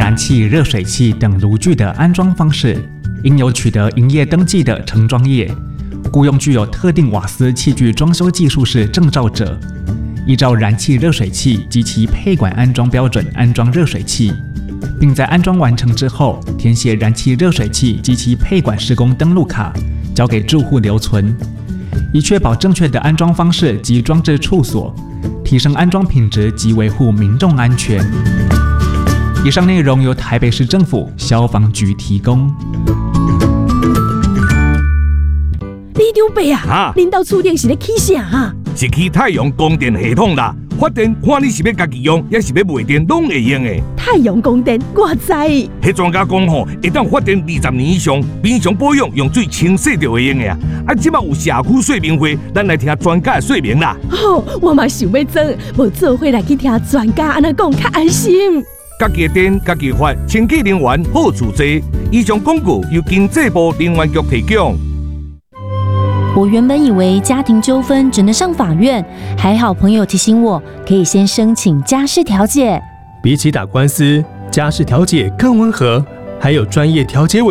燃气、热水器等炉具的安装方式，应有取得营业登记的承装业，雇用具有特定瓦斯器具装修技术士证照者，依照燃气热水器及其配管安装标准安装热水器，并在安装完成之后填写燃气热水器及其配管施工登录卡，交给住户留存，以确保正确的安装方式及装置处所，提升安装品质及维护民众安全。以上内容由台北市政府消防局提供。 李长伯啊，恁兜厝顶是咧起啥啊？ 是起太阳光电系统啦。发电看你是要家己用，还是要卖电，拢会用的。 太阳光电，我知。 迄专家讲吼，会当发电20年以上，平常保养用水清洗就会用的啊。即摆有社区说明会，咱来听专家的说明啦。 哦，我嘛想要装，无做伙来去听专家安那讲，较安心。 家己的电，家己发，清洁能源好处多。以上广告由经济部能源局提供。 我原本以为家庭纠纷只能上法院，还好朋友提醒我，可以先申请家事调解。 比起打官司，家事调解更温和，还有专业调解委